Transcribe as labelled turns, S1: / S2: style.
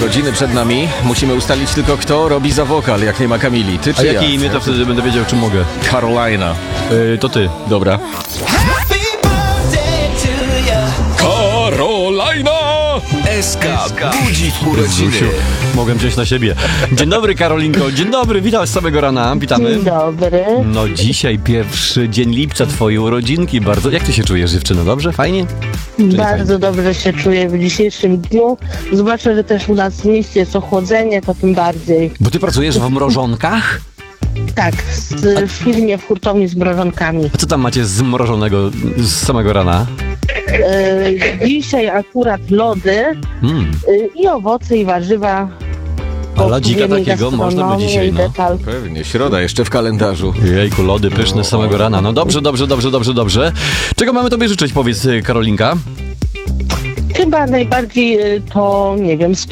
S1: urodziny przed nami. Musimy ustalić tylko, kto robi za wokal, jak nie ma Kamili. Ty czy
S2: A
S1: ja?
S2: jakie imię, to wtedy będę wiedział, czy mogę.
S1: Carolina.
S2: To ty.
S1: Dobra. Carolina!
S3: SK budzi w urodziny.
S2: Mogłem wziąć na siebie. Dzień dobry, Karolinko. Dzień dobry, witam z samego rana. Witamy.
S4: Dzień dobry.
S2: No dzisiaj pierwszy dzień lipca, twoje urodzinki. Bardzo. Jak ty się czujesz, dziewczyno? Dobrze? Fajnie?
S4: Bardzo dobrze się czuję w dzisiejszym dniu. Zwłaszcza, że też u nas w mieście jest ochłodzenie, to tym bardziej.
S2: Bo ty pracujesz w mrożonkach?
S4: Tak, w firmie, w hurtowni z mrożonkami.
S2: A co tam macie zmrożonego z samego rana?
S4: Dzisiaj akurat lody i owoce i warzywa.
S2: A lodzika
S4: Odpowiedniej
S2: takiego można by dzisiaj,
S4: gastronomii,
S2: no.
S4: detal.
S1: Pewnie, środa jeszcze w kalendarzu.
S2: Jejku, lody pyszne z samego rana. No dobrze. Czego mamy tobie życzyć, powiedz, Karolinka?
S4: Chyba najbardziej to, nie wiem,